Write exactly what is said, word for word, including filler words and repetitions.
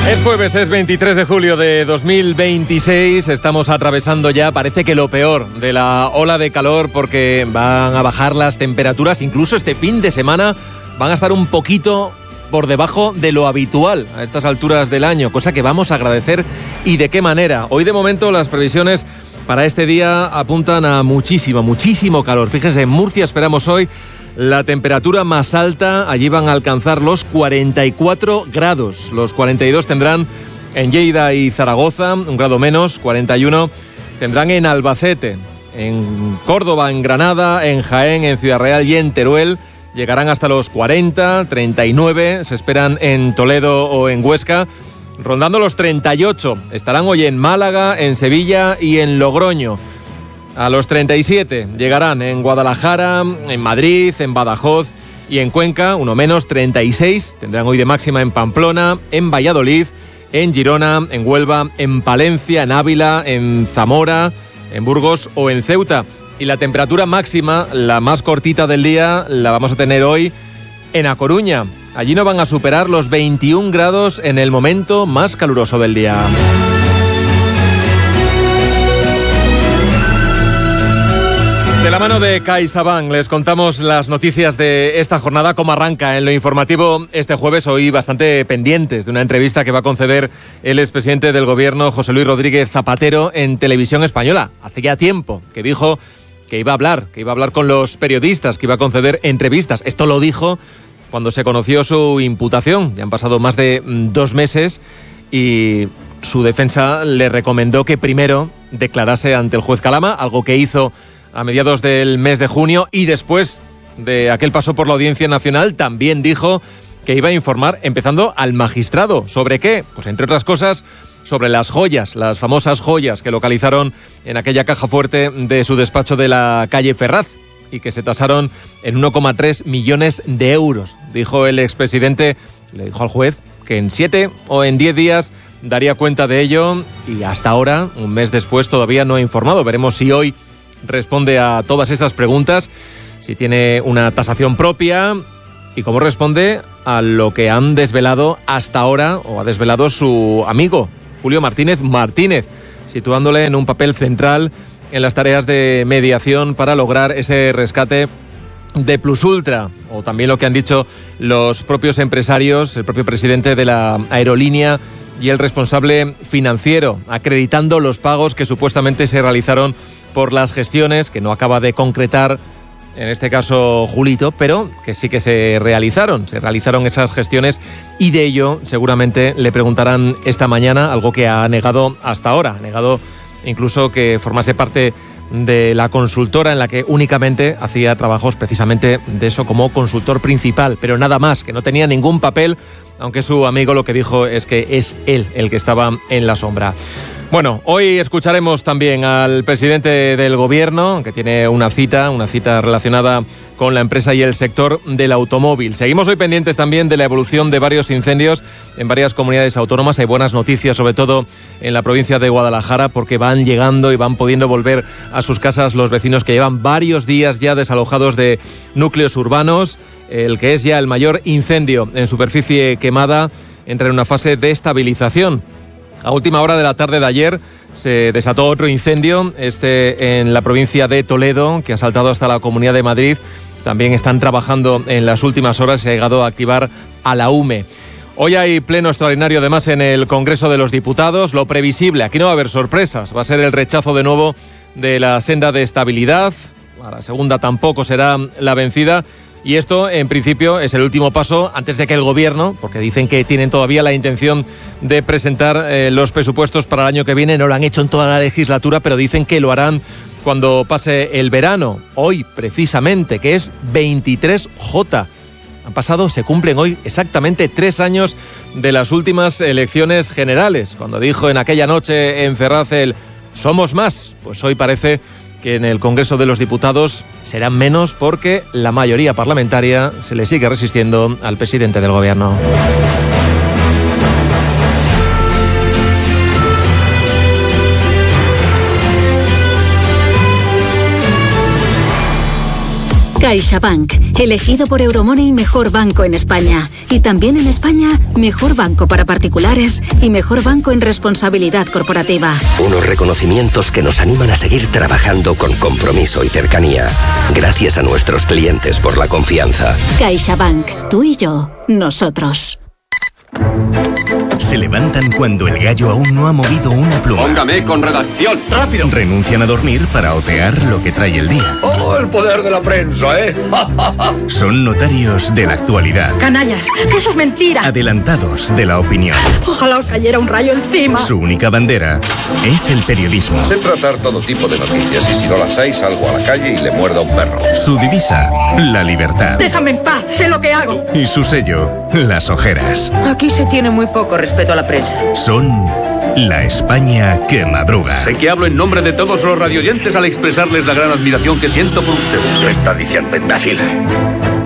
Es jueves, es veintitrés de julio de dos mil veintiséis, estamos atravesando ya, parece que lo peor de la ola de calor porque van a bajar las temperaturas, incluso este fin de semana van a estar un poquito por debajo de lo habitual a estas alturas del año, cosa que vamos a agradecer y de qué manera. Hoy de momento las previsiones para este día apuntan a muchísimo, muchísimo calor. Fíjense, en Murcia esperamos hoy la temperatura más alta, allí van a alcanzar los cuarenta y cuatro grados. Los cuarenta y dos tendrán en Lleida y Zaragoza, un grado menos, cuarenta y uno tendrán en Albacete, en Córdoba, en Granada, en Jaén, en Ciudad Real y en Teruel. Llegarán hasta los cuarenta, treinta y nueve, se esperan en Toledo o en Huesca, rondando los treinta y ocho. Estarán hoy en Málaga, en Sevilla y en Logroño. A los treinta y siete llegarán en Guadalajara, en Madrid, en Badajoz y en Cuenca, uno menos, treinta y seis. Tendrán hoy de máxima en Pamplona, en Valladolid, en Girona, en Huelva, en Palencia, en Ávila, en Zamora, en Burgos o en Ceuta. Y la temperatura máxima, la más cortita del día, la vamos a tener hoy en A Coruña. Allí no van a superar los veintiún grados en el momento más caluroso del día. De la mano de CaixaBank les contamos las noticias de esta jornada, cómo arranca en lo informativo este jueves, hoy bastante pendientes de una entrevista que va a conceder el expresidente del Gobierno, José Luis Rodríguez Zapatero, en Televisión Española. Hace ya tiempo que dijo que iba a hablar, que iba a hablar con los periodistas, que iba a conceder entrevistas. Esto lo dijo cuando se conoció su imputación. Ya han pasado más de dos meses y su defensa le recomendó que primero declarase ante el juez Calama, algo que hizo a mediados del mes de junio, y después de aquel paso por la Audiencia Nacional también dijo que iba a informar, empezando al magistrado. ¿Sobre qué? Pues entre otras cosas, sobre las joyas, las famosas joyas que localizaron en aquella caja fuerte de su despacho de la calle Ferraz y que se tasaron en uno coma tres millones de euros. Dijo el expresidente, le dijo al juez que en siete o en diez días daría cuenta de ello, y hasta ahora, un mes después, todavía no ha informado. Veremos si hoy responde a todas esas preguntas, si tiene una tasación propia y cómo responde a lo que han desvelado hasta ahora, o ha desvelado su amigo Julio Martínez Martínez, situándole en un papel central en las tareas de mediación para lograr ese rescate de Plus Ultra, o también lo que han dicho los propios empresarios, el propio presidente de la aerolínea y el responsable financiero, acreditando los pagos que supuestamente se realizaron por las gestiones que no acaba de concretar, en este caso Julito, pero que sí que se realizaron, se realizaron esas gestiones, y de ello seguramente le preguntarán esta mañana, algo que ha negado hasta ahora, ha negado incluso que formase parte de la consultora en la que únicamente hacía trabajos precisamente de eso como consultor principal, pero nada más, que no tenía ningún papel, aunque su amigo lo que dijo es que es él el que estaba en la sombra. Bueno, hoy escucharemos también al presidente del Gobierno, que tiene una cita, una cita relacionada con la empresa y el sector del automóvil. Seguimos hoy pendientes también de la evolución de varios incendios en varias comunidades autónomas. Hay buenas noticias, sobre todo en la provincia de Guadalajara, porque van llegando y van pudiendo volver a sus casas los vecinos que llevan varios días ya desalojados de núcleos urbanos. El que es ya el mayor incendio en superficie quemada entra en una fase de estabilización. A última hora de la tarde de ayer se desató otro incendio, este en la provincia de Toledo, que ha saltado hasta la Comunidad de Madrid. También están trabajando en las últimas horas, se ha llegado a activar a la U M E. Hoy hay pleno extraordinario además en el Congreso de los Diputados. Lo previsible, aquí no va a haber sorpresas, va a ser el rechazo de nuevo de la senda de estabilidad. A la segunda tampoco será la vencida. Y esto, en principio, es el último paso antes de que el Gobierno, porque dicen que tienen todavía la intención de presentar eh, los presupuestos para el año que viene, no lo han hecho en toda la legislatura, pero dicen que lo harán cuando pase el verano. Hoy, precisamente, que es veintitrés J. Han pasado, se cumplen hoy exactamente tres años de las últimas elecciones generales. Cuando dijo en aquella noche en Ferraz el «somos más», pues hoy parece que en el Congreso de los Diputados serán menos, porque la mayoría parlamentaria se le sigue resistiendo al presidente del Gobierno. CaixaBank, elegido por Euromoney mejor banco en España. Y también en España, mejor banco para particulares y mejor banco en responsabilidad corporativa. Unos reconocimientos que nos animan a seguir trabajando con compromiso y cercanía. Gracias a nuestros clientes por la confianza. CaixaBank, tú y yo, nosotros. Se levantan cuando el gallo aún no ha movido una pluma. Póngame con redacción, rápido. Renuncian a dormir para otear lo que trae el día. ¡Oh, el poder de la prensa, eh! Son notarios de la actualidad. Canallas, eso es mentira. Adelantados de la opinión. Ojalá os cayera un rayo encima. Su única bandera es el periodismo. Sé tratar todo tipo de noticias y si no las hay salgo a la calle y le muerdo a un perro. Su divisa, la libertad. Déjame en paz, sé lo que hago. Y su sello, las ojeras. Aquí se tiene muy poco respeto a la prensa. Son la España que madruga. Sé que hablo en nombre de todos los radioyentes al expresarles la gran admiración que siento por ustedes. ¿Qué está diciendo, imbécil?